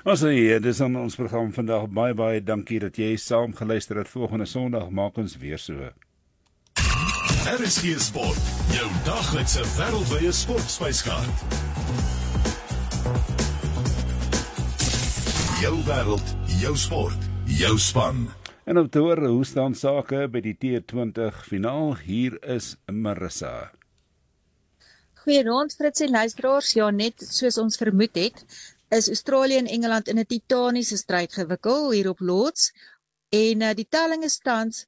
Dit is aan ons program vandag. Baie dankie dat jy saam geluister het. Volgende Sondag maak ons weer so. RSG Sport, jou daglikse wêreldwye sportspyskaart. Jou wêreld, jou sport, jou span. En om te hoor hoe staan sake by die T20 finaal, hier is Marissa. Goeienaand Frits en luisteraars, ja net soos ons vermoed het, is Australië en Engeland in 'n titaniese stryd gewikkel hier op Lords en die telling is tans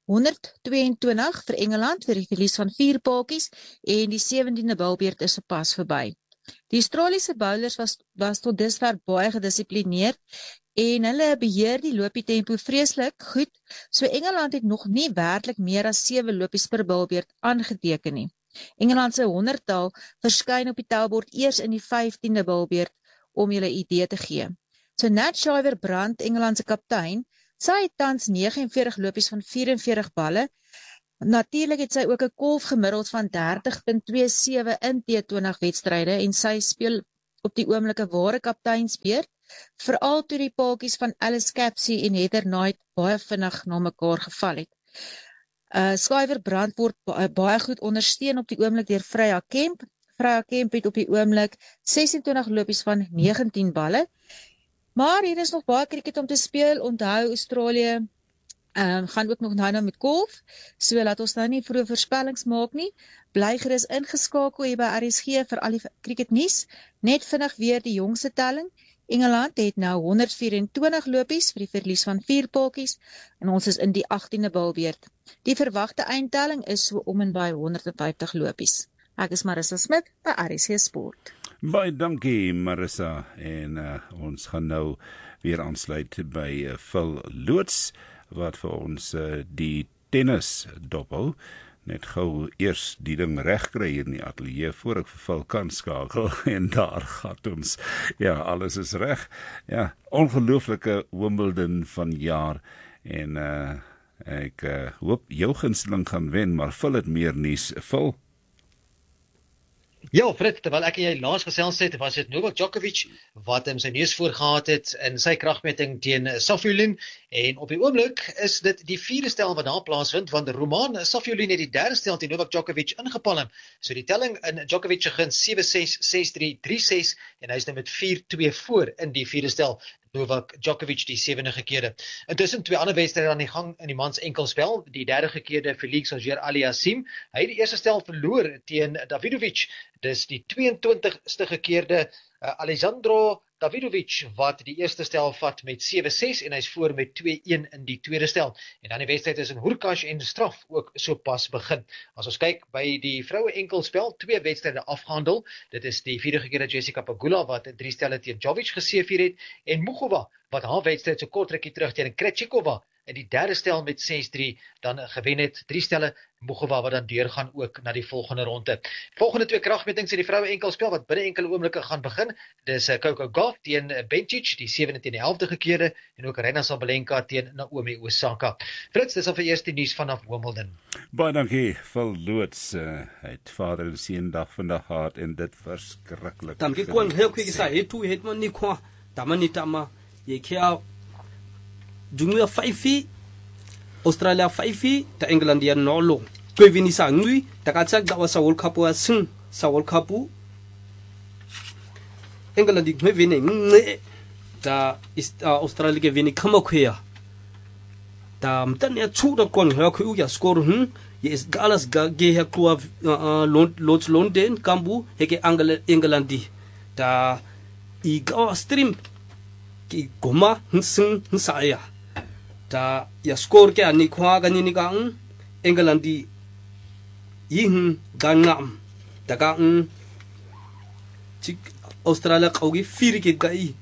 122 vir Engeland vir die verlies van 4 paadjies en die 17de bilbeerd is sopas verby. Die Australiese bowlers was tot dusver baie gedissiplineerd en hulle beheer die loopie tempo vreeslik goed, so Engeland het nog nie werklik meer as 7 lopies per bilbeerd aangeteken nie. Engeland se 100-tal verskyn op die tellbord eers in die 15de bilbeerd om julle idee te gee. So Nat Sciver-Brandt, Engeland se kaptein, sy het tans 49 lopies van 44 balle. Natuurlik het sy ook 'n kolf gemiddeld van 30.27 in T20 wedstryde en sy speel op die oomblik 'n ware kapteinsbeurt, veral toe die paadjies van Alice Capsey en Heather Knight baie vinnig na mekaar geval het. Sciver-Brandt word baie goed ondersteun op die oomblik deur Freya Kemp. Freya Kemp het op die oomblik 26 lopies van 19 balle. Maar hier is nog baie krieket om te speel. Onthou, Australië gaan ook nog nou met golf. So laat ons nou nie vroeë voorspellings maak nie. Bly gerus ingeskakel hier by RSG vir al die krieketnuus. Net vinnig weer die jongste telling. Engeland het nou 124 lopies vir die verlies van 4 paadjies en ons is in die 18de bilbeerd. Die verwagte eindtelling is so om en by 150 lopies. Ek is Marissa Smit by RSG Sport. Baie dankie Marissa en ons gaan nou weer aansluit by Phil Loots wat vir ons die tennis dophou. Net gou eers die ding reg kry hier in die ateljee voor ek vir Phil kan skakel en daar gaan ons. Ja, alles is reg. Ja, ongelooflike Wimbledon van jaar en ek hoop jou gunsteling gaan wen, maar Phil het meer nuus. Phil? Ja, Fred, terwyl ek en jy laas gesels het, was dit Novak Djokovic wat sy neus voorgehad het in sy kragmeting teen Safiullin en op die oomblik is dit die 4de stel wat daar plaasvind, want Roman Safiullin het die 3de stel teen Novak Djokovic ingepalm. So die telling in Djokovic se guns 7-6, 6-3, 3-6 en hy is nou met 4-2 voor in die 4de stel. Novak Djokovic die 7de gekeerde. Intussen 2 ander wedstryde aan die gang in die mans enkelspel. Die 3de gekeerde Felix Auger-Aliassime. Hy het die eerste stel verloor teen Davidovic. Dis die 22ste gekeerde Alejandro Davidovic wat die eerste stel vat met 7-6 en hy's voor met 2-1 in die tweede stel. En dan die wedstryd is in Hurkacz en Straf ook so pas begin. As ons kyk by die vroue enkelspel, 2 wedstryde afgehandel. Dit is die 4de gekeerde Jessica Pegula wat 3 stelle teen Jovic geseëvier het en Muchova wat haar wedstryd so kort rukkie terug teen Krejcikova in die 3de stel met 6-3 dan gewen het. 3 stelle Muchova wat dan deurgaan ook na die volgende ronde. Volgende 2 kragmetings in die vroue enkelspel wat binne enkele oomblikke gaan begin. Dis Coco Gauff teen Bencic, die 7de teen die 11de gekeerde en ook Aryna Sabalenka teen Naomi Osaka. Frits, dis al vir eers die nuus vanaf Wimbledon. Baie dankie, Phil Loots. Hy het vader en seun dag vandag gehad en dit verskriklik. Dankie kon heel quick sa het man nie kwa tama jy kia Jumia 5 Australia 5 ta England ya nolo kwe vini sa ngui takatsak da wasa World Cup wa sing sa World Cup England di vini nge ta Australia ke vini kama khya ta mtan ya chu da kon ha khu ya score yes galas ga ge ha kwa London kambu heke England di ta I ga stream ki goma sing sa ya ta ya score ke ani khwa ga ni gang England di yin gangam ta ka chik Australia khawgi fir ke gai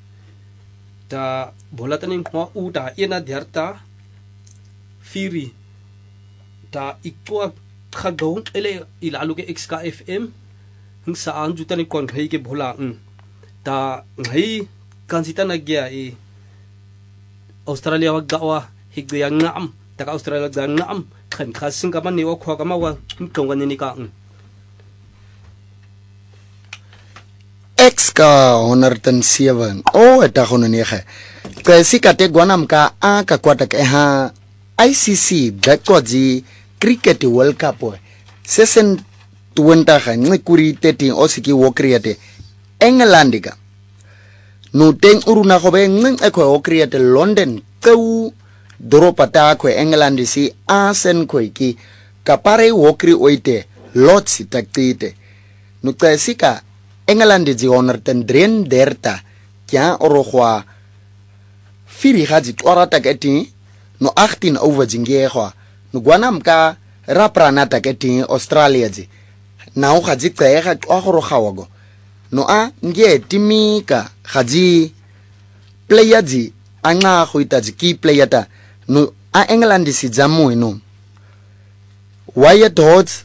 ta bolatanin khwa u ta ena dharta firi ta ikwa khadong ele ilalu ke xka fm sa an jutani kon khai ke bhola ta ngai kansita na gya Australia wa gawa higya ngam ta Australia ga ngam khan khasing ka man ni wa khwa ka ma wa tonga ni ka X ka 107 o eta gono nege ka sika te gwanam ka a ka kwata ka ha ICC dakwaji cricket world cup sesen tuwenta ga ngikuri 13 osiki wo create England ka no teng uruna go be ngeng e go create London kau doropata ko England si asen ko ki kapare wo cri oite lots taktite no ka sika England di honor ten 33 kya orogwa firi gaji twarata keti no 18 over jingegwa no gwanam ka raprana taketi Australia ji na o gaji tsega twagorogawago no a nge timika gaji player ji anga go itaji key player ta no a England si jamu no Wyatt Hodge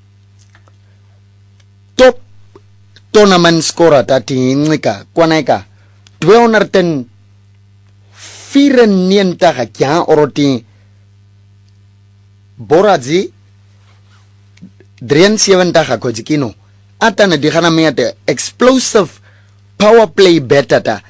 top tournament scorer tati nika kwanaika 294 ga kya oroti boraji 73 ga kojikino atana di gana meate explosive power play better ta